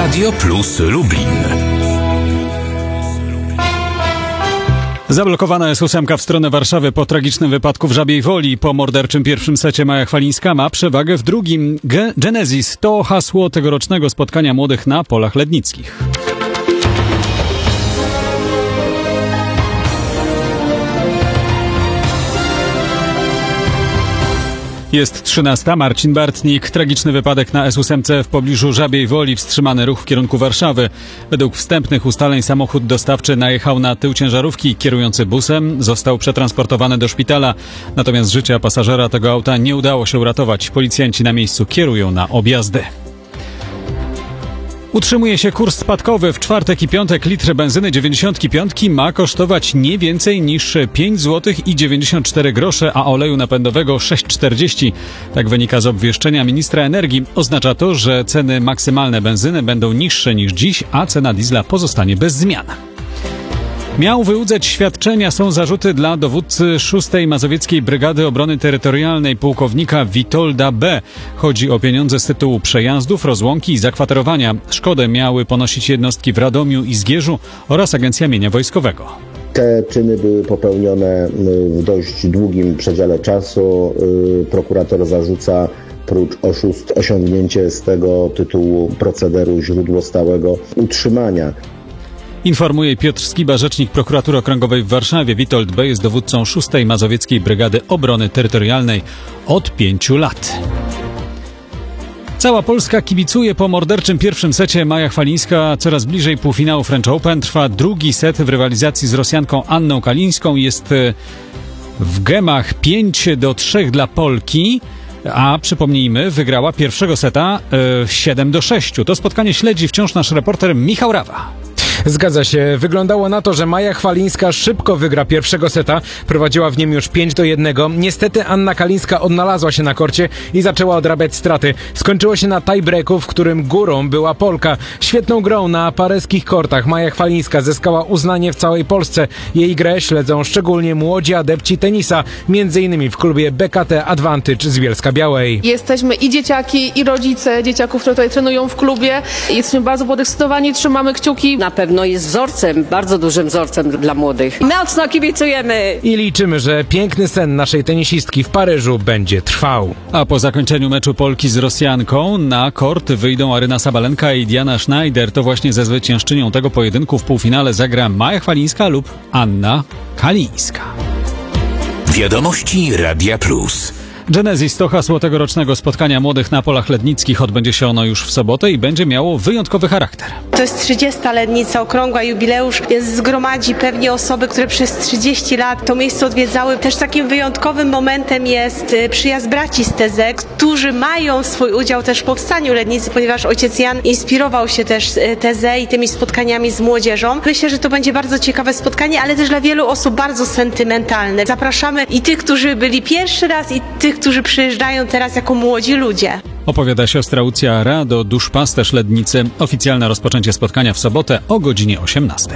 Radio Plus Lublin. Zablokowana jest ósemka w stronę Warszawy po tragicznym wypadku w Żabiej Woli. Po morderczym pierwszym secie Maja Chwalińska ma przewagę w drugim. Genesis to hasło tegorocznego spotkania młodych na polach lednickich. Jest 13. Marcin Bartnik. Tragiczny wypadek na S8 w pobliżu Żabiej Woli. Wstrzymany ruch w kierunku Warszawy. Według wstępnych ustaleń samochód dostawczy najechał na tył ciężarówki. Kierujący busem został przetransportowany do szpitala. Natomiast życia pasażera tego auta nie udało się uratować. Policjanci na miejscu kierują na objazdy. Utrzymuje się kurs spadkowy. W czwartek i piątek litr benzyny 95 ma kosztować nie więcej niż 5 zł i 94 grosze, a oleju napędowego 6,40. Tak wynika z obwieszczenia ministra energii. Oznacza to, że ceny maksymalne benzyny będą niższe niż dziś, a cena diesla pozostanie bez zmian. Miał wyłudzać świadczenia, są zarzuty dla dowódcy 6. Mazowieckiej Brygady Obrony Terytorialnej pułkownika Witolda B. Chodzi o pieniądze z tytułu przejazdów, rozłąki i zakwaterowania. Szkodę miały ponosić jednostki w Radomiu i Zgierzu oraz Agencja Mienia Wojskowego. Te czyny były popełnione w dość długim przedziale czasu. Prokurator zarzuca prócz oszustw osiągnięcie z tego tytułu procederu źródło stałego utrzymania. Informuje Piotr Skiba, rzecznik Prokuratury Okręgowej w Warszawie. Witold B. jest dowódcą 6. Mazowieckiej Brygady Obrony Terytorialnej od 5 lat. Cała Polska kibicuje po morderczym pierwszym secie. Maja Chwalińska coraz bliżej półfinału French Open. Trwa drugi set w rywalizacji z Rosjanką Anną Kalińską. Jest w gemach 5-3 dla Polki. A przypomnijmy, wygrała pierwszego seta 7-6. To spotkanie śledzi wciąż nasz reporter Michał Rawa. Zgadza się. Wyglądało na to, że Maja Chwalińska szybko wygra pierwszego seta. Prowadziła w nim już 5-1. Niestety Anna Kalińska odnalazła się na korcie i zaczęła odrabiać straty. Skończyło się na tiebreaku, w którym górą była Polka. Świetną grą na pareskich kortach Maja Chwalińska zyskała uznanie w całej Polsce. Jej grę śledzą szczególnie młodzi adepci tenisa, m.in. w klubie BKT Advantage z Bielska-Białej. Jesteśmy i dzieciaki, i rodzice dzieciaków, które tutaj trenują w klubie. Jesteśmy bardzo podekscytowani, trzymamy kciuki. Na pewno jest wzorcem, bardzo dużym wzorcem dla młodych. Mocno kibicujemy! I liczymy, że piękny sen naszej tenisistki w Paryżu będzie trwał. A po zakończeniu meczu Polki z Rosjanką na kort wyjdą Aryna Sabalenka i Diana Schneider. To właśnie ze zwyciężczynią tego pojedynku w półfinale zagra Maja Chwalińska lub Anna Kalińska. Wiadomości Radia Plus. Genesis to hasło tegorocznego spotkania młodych na polach lednickich. Odbędzie się ono już w sobotę i będzie miało wyjątkowy charakter. To jest 30. lednica, okrągła, jubileusz, więc zgromadzi pewnie osoby, które przez 30 lat to miejsce odwiedzały. Też takim wyjątkowym momentem jest przyjazd braci z TZ, którzy mają swój udział też w powstaniu lednicy, ponieważ ojciec Jan inspirował się też TZ i tymi spotkaniami z młodzieżą. Myślę, że to będzie bardzo ciekawe spotkanie, ale też dla wielu osób bardzo sentymentalne. Zapraszamy i tych, którzy byli pierwszy raz, i tych, którzy przyjeżdżają teraz jako młodzi ludzie. Opowiada siostra Łucja Rado, duszpasterz Lednicy. Oficjalne rozpoczęcie spotkania w sobotę o godzinie 18.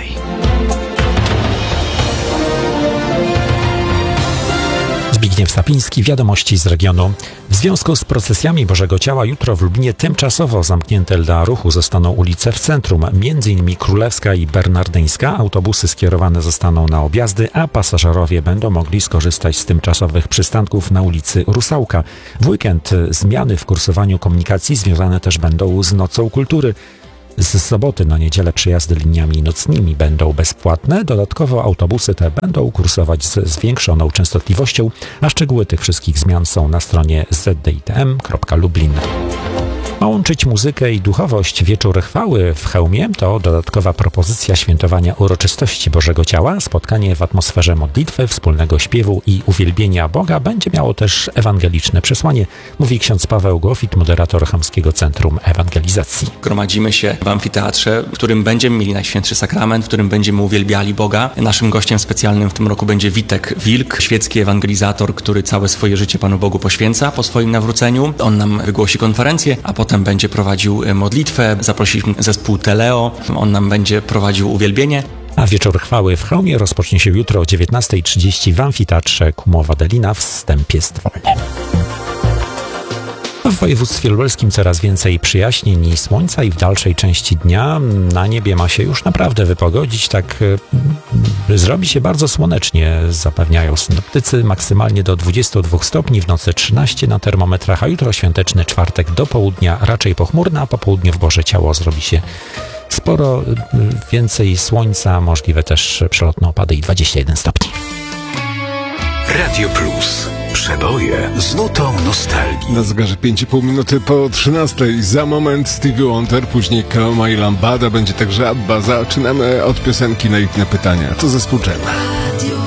Zbigniew Sapiński, wiadomości z regionu. W związku z procesjami Bożego Ciała jutro w Lublinie tymczasowo zamknięte dla ruchu zostaną ulice w centrum, m.in. Królewska i Bernardyńska. Autobusy skierowane zostaną na objazdy, a pasażerowie będą mogli skorzystać z tymczasowych przystanków na ulicy Rusałka. W weekend zmiany w kursowaniu komunikacji związane też będą z Nocą Kultury. Z soboty na niedzielę przejazdy liniami nocnymi będą bezpłatne. Dodatkowo autobusy te będą kursować z zwiększoną częstotliwością, a szczegóły tych wszystkich zmian są na stronie zditm.lublin. Ma łączyć muzykę i duchowość. Wieczór chwały w Chełmie to dodatkowa propozycja świętowania uroczystości Bożego Ciała. Spotkanie w atmosferze modlitwy, wspólnego śpiewu i uwielbienia Boga będzie miało też ewangeliczne przesłanie, mówi ksiądz Paweł Gofit, moderator Chełmskiego Centrum Ewangelizacji. Gromadzimy się w amfiteatrze, w którym będziemy mieli Najświętszy Sakrament, w którym będziemy uwielbiali Boga. Naszym gościem specjalnym w tym roku będzie Witek Wilk, świecki ewangelizator, który całe swoje życie Panu Bogu poświęca po swoim nawróceniu. On nam wygłosi konferencję, a potem będzie prowadził modlitwę. Zaprosiliśmy zespół Teleo, on nam będzie prowadził uwielbienie. A wieczór chwały w Chełmie rozpocznie się jutro o 19:30 w amfiteatrze Kumowa Delina w Stępie Stwolnym. W województwie lubelskim coraz więcej przyjaźnień i słońca i w dalszej części dnia na niebie ma się już naprawdę wypogodzić, tak zrobi się bardzo słonecznie, zapewniają synoptycy, maksymalnie do 22 stopni, w nocy 13 na termometrach, a jutro świąteczny czwartek do południa raczej pochmurna, a po południu w Boże Ciało zrobi się sporo więcej słońca, możliwe też przelotne opady i 21 stopni. Radio Plus. Przeboje z nutą nostalgii. Na zegarze 5,5 minuty po 13. Za moment Stevie Wonder, później Kaoma i Lambada, będzie także ABBA. Zaczynamy od piosenki Naiwne pytania. To zespół Dżem.